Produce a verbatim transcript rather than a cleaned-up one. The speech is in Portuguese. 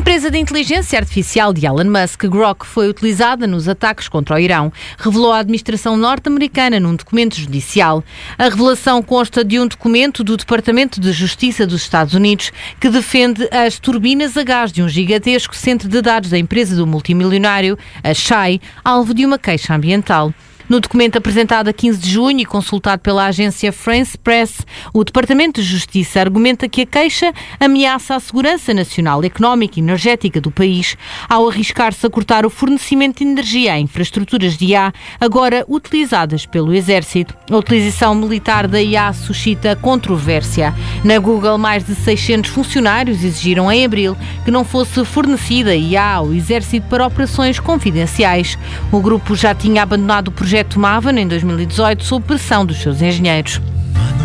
empresa de inteligência artificial de Elon Musk, Grok, foi utilizada nos ataques contra o Irão, revelou a administração norte-americana num documento judicial. A revelação consta de um documento do Departamento de Justiça dos Estados Unidos que defende as turbinas a gás de um gigantesco centro de dados da empresa do multimilionário, a Shai, alvo de uma queixa ambiental. No documento apresentado a quinze de junho e consultado pela agência France Press, o Departamento de Justiça argumenta que a queixa ameaça a segurança nacional, económica e energética do país ao arriscar-se a cortar o fornecimento de energia a infraestruturas de I A agora utilizadas pelo Exército. A utilização militar da I A suscita controvérsia. Na Google, mais de seiscentos funcionários exigiram em abril que não fosse fornecida I A ao Exército para operações confidenciais. O grupo já tinha abandonado o projeto Maven em dois mil e dezoito sob pressão dos seus engenheiros.